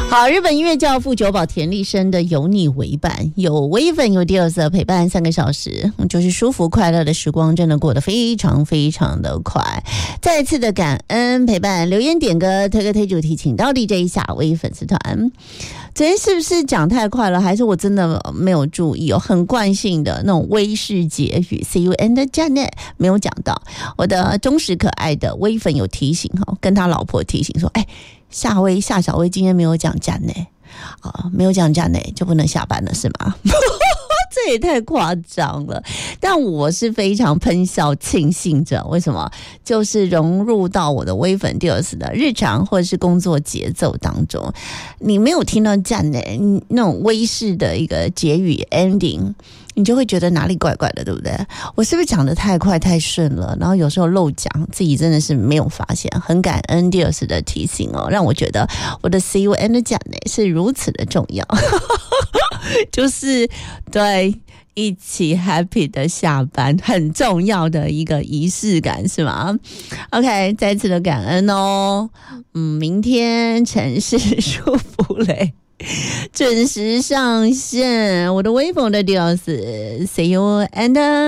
好，日本音乐教父久保田利生的有你为伴，有微粉有第二色陪伴3个小时，就是舒服快乐的时光，真的过得非常非常的快。再次的感恩陪伴，留言点歌推歌推主题，请到 DJ 夏威粉丝团。昨天是不是讲太快了，还是我真的没有注意哦？很惯性的那种威式结语 See you and Janet 没有讲到。我的忠实可爱的微粉有提醒跟他老婆提醒说，夏小薇今天没有讲Janet没有讲Janet就不能下班了是吗？这也太夸张了，但我是非常喷笑庆幸着，为什么？就是融入到我的微粉 Deals 的日常或者是工作节奏当中。你没有听到Janet那种威式的一个结语 ending， 你就会觉得哪里怪怪的，对不对？我是不是讲得太快太顺了，然后有时候漏讲，自己真的是没有发现。很感恩 Deals 的提醒让我觉得我的 See you and Janet 是如此的重要。就是对一起 happy 的下班很重要的一个仪式感是吗 ？OK， 再次的感恩明天城市舒服嘞，准时上线我的微风的 Deals See you and